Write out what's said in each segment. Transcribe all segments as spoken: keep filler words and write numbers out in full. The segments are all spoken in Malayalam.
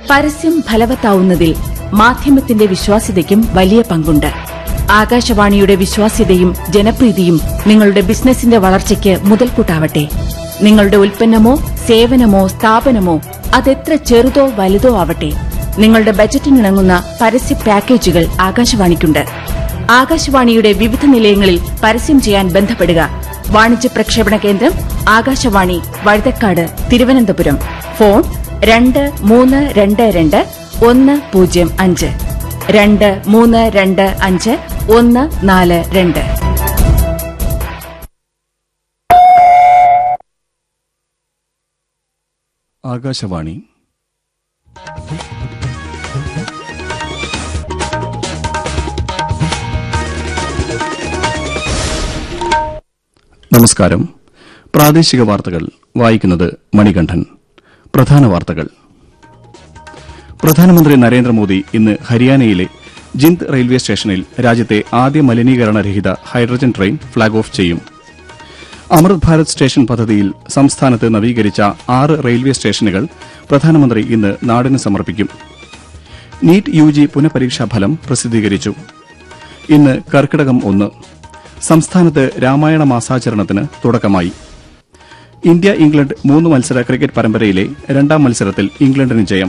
പരസ്യം ഫലവത്താവുന്നതിൽ മാധ്യമത്തിന്റെ വിശ്വാസ്യതയ്ക്കും വലിയ പങ്കുണ്ട്. ആകാശവാണിയുടെ വിശ്വാസ്യതയും ജനപ്രീതിയും നിങ്ങളുടെ ബിസിനസിന്റെ വളർച്ചയ്ക്ക് മുതൽക്കൂട്ടാവട്ടെ. നിങ്ങളുടെ ഉൽപ്പന്നമോ സേവനമോ സ്ഥാപനമോ അതെത്ര ചെറുതോ വലുതോ ആവട്ടെ, നിങ്ങളുടെ ബജറ്റിനിണങ്ങുന്ന പരസ്യ പാക്കേജുകൾ ആകാശവാണിക്കുണ്ട്. ആകാശവാണിയുടെ വിവിധ നിലയങ്ങളിൽ പരസ്യം ചെയ്യാൻ ബന്ധപ്പെടുക. വാണിജ്യ പ്രക്ഷേപണ കേന്ദ്രം ആകാശവാണി, വഴുതക്കാട്, തിരുവനന്തപുരം. ഫോൺ രണ്ട് മൂന്ന് രണ്ട് രണ്ട് ഒന്ന് പൂജ്യം അഞ്ച് രണ്ട് മൂന്ന് രണ്ട് അഞ്ച് ഒന്ന് നാല് രണ്ട്. ആകാശവാണി. നമസ്കാരം. പ്രാദേശിക വാർത്തകൾ വായിക്കുന്നത് മണികണ്ഠൻ. പ്രധാന വാർത്തകൾ. പ്രധാനമന്ത്രി നരേന്ദ്രമോദി ഇന്ന് ഹരിയാനയിലെ ജിന്ദ് റെയിൽവേ സ്റ്റേഷനിൽ രാജ്യത്തെ ആദ്യ മലിനീകരണരഹിത ഹൈഡ്രജൻ ട്രെയിൻ ഫ്ളാഗ് ഓഫ് ചെയ്യും. അമൃത് ഭാരത് സ്റ്റേഷൻ പദ്ധതിയിൽ സംസ്ഥാനത്ത് നവീകരിച്ച ആറ് റെയിൽവേ സ്റ്റേഷനുകൾ പ്രധാനമന്ത്രി ഇന്ന് നാടിന് സമർപ്പിക്കും. നീറ്റ് യുജി പുനഃപരീക്ഷാഫലം പ്രസിദ്ധീകരിച്ചു. ഇന്ന് കർക്കിടകം ഒന്ന്. സംസ്ഥാനത്ത് രാമായണ മാസാചരണത്തിന് തുടക്കമായി. ഇന്ത്യ ഇംഗ്ലണ്ട് മൂന്ന് മത്സര ക്രിക്കറ്റ് പരമ്പരയിലെ രണ്ടാം മത്സരത്തിൽ ഇംഗ്ലണ്ടിന് ജയം.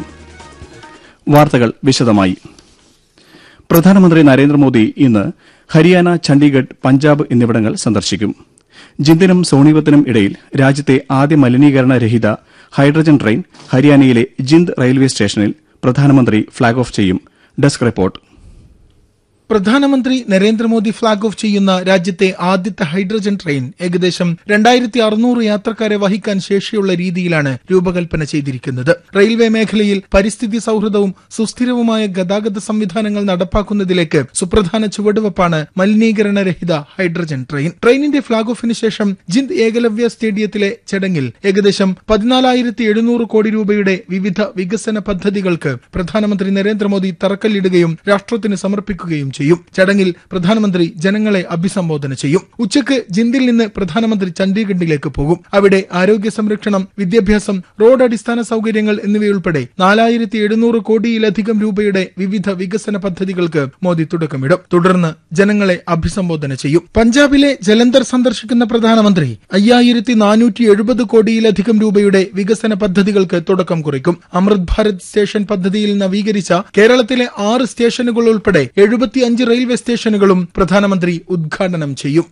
വാർത്തകൾ വിശദമായി. പ്രധാനമന്ത്രി നരേന്ദ്രമോദി ഇന്ന് ഹരിയാന, ചണ്ഡീഗഡ്, പഞ്ചാബ് എന്നിവിടങ്ങൾ സന്ദർശിക്കും. ജിന്ദിനും സോണിപത്തിനും ഇടയിൽ രാജ്യത്തെ ആദ്യ മലിനീകരണരഹിത ഹൈഡ്രജൻ ട്രെയിൻ ഹരിയാനയിലെ ജിന്ദ് റെയിൽവേ സ്റ്റേഷനിൽ പ്രധാനമന്ത്രി ഫ്ളാഗ് ഓഫ് ചെയ്യും. Desk report. പ്രധാനമന്ത്രി നരേന്ദ്രമോദി ഫ്ളാഗ് ഓഫ് ചെയ്യുന്ന രാജ്യത്തെ ആദ്യത്തെ ഹൈഡ്രജൻ ട്രെയിൻ ഏകദേശം രണ്ടായിരത്തി അറുന്നൂറ് യാത്രക്കാരെ വഹിക്കാൻ ശേഷിയുള്ള രീതിയിലാണ് രൂപകൽപ്പന ചെയ്തിരിക്കുന്നത്. റെയിൽവേ മേഖലയിൽ പരിസ്ഥിതി സൌഹൃദവും സുസ്ഥിരവുമായ ഗതാഗത സംവിധാനങ്ങൾ നടപ്പാക്കുന്നതിലേക്ക് സുപ്രധാന ചുവടുവെപ്പാണ് മലിനീകരണരഹിത ഹൈഡ്രജൻ ട്രെയിൻ. ട്രെയിനിന്റെ ഫ്ളാഗ് ഓഫിന് ശേഷം ജിന്ദ് ഏകലവ്യ സ്റ്റേഡിയത്തിലെ ചടങ്ങിൽ ഏകദേശം പതിനാലായിരത്തി എഴുന്നൂറ് കോടി രൂപയുടെ വിവിധ വികസന പദ്ധതികൾക്ക് പ്രധാനമന്ത്രി നരേന്ദ്രമോദി തറക്കല്ലിടുകയും രാഷ്ട്രത്തിന് സമർപ്പിക്കുകയും ചെയ്യും. ചടങ്ങിൽ പ്രധാനമന്ത്രി ജനങ്ങളെ അഭിസംബോധന ചെയ്യും. ഉച്ചയ്ക്ക് ജിന്ദിൽ നിന്ന് പ്രധാനമന്ത്രി ചണ്ഡീഗഡിലേക്ക് പോകും. അവിടെ ആരോഗ്യ സംരക്ഷണം, വിദ്യാഭ്യാസം, റോഡ് അടിസ്ഥാന സൌകര്യങ്ങൾ എന്നിവയുൾപ്പെടെ നാലായിരത്തി എഴുന്നൂറ് കോടിയിലധികം രൂപയുടെ വിവിധ വികസന പദ്ധതികൾക്ക് മോദി തുടക്കമിടും. തുടർന്ന് ജനങ്ങളെ അഭിസംബോധന ചെയ്യും. പഞ്ചാബിലെ ജലന്ധർ സന്ദർശിക്കുന്ന പ്രധാനമന്ത്രി അയ്യായിരത്തി നാനൂറ്റി എഴുപത് കോടിയിലധികം രൂപയുടെ വികസന പദ്ധതികൾക്ക് തുടക്കം കുറിക്കും. അമൃത് ഭാരത് സ്റ്റേഷൻ പദ്ധതിയിൽ നവീകരിച്ച കേരളത്തിലെ ആറ് സ്റ്റേഷനുകൾ ഉൾപ്പെടെ എഴുപത്തി അഞ്ച് റെയിൽവേ സ്റ്റേഷനുകളും പ്രധാനമന്ത്രി ഉദ്ഘാടനം ചെയ്യും.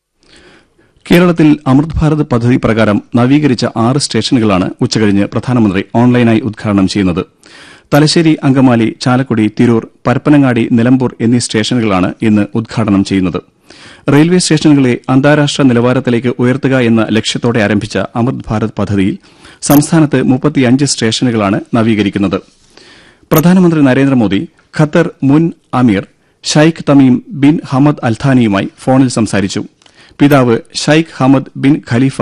കേരളത്തിൽ അമൃത് ഭാരത് പദ്ധതി പ്രകാരം നവീകരിച്ച ആറ് സ്റ്റേഷനുകളാണ് ഉച്ചകഴിഞ്ഞ് പ്രധാനമന്ത്രി ഓൺലൈനായി ഉദ്ഘാടനം ചെയ്യുന്നത്. തലശ്ശേരി, അങ്കമാലി, ചാലക്കുടി, തിരൂർ, പരപ്പനങ്ങാടി, നിലമ്പൂർ എന്നീ സ്റ്റേഷനുകളാണ് ഇന്ന് ഉദ്ഘാടനം ചെയ്യുന്നത്. റെയിൽവേ സ്റ്റേഷനുകളെ അന്താരാഷ്ട്ര നിലവാരത്തിലേക്ക് ഉയർത്തുക എന്ന ലക്ഷ്യത്തോടെ ആരംഭിച്ച അമൃത് ഭാരത് പദ്ധതിയിൽ സംസ്ഥാനത്ത് മുപ്പത്തിയഞ്ച് സ്റ്റേഷനുകളാണ് നവീകരിക്കുന്നത്. പ്രധാനമന്ത്രി നരേന്ദ്രമോദി ഖത്തർ മുൻ അമീർ ഷൈഖ് തമീം ബിൻ ഹമദ് അൽഥാനിയുമായി ഫോണിൽ സംസാരിച്ചു. പിതാവ് ഷൈഖ് ഹമദ് ബിൻ ഖലീഫ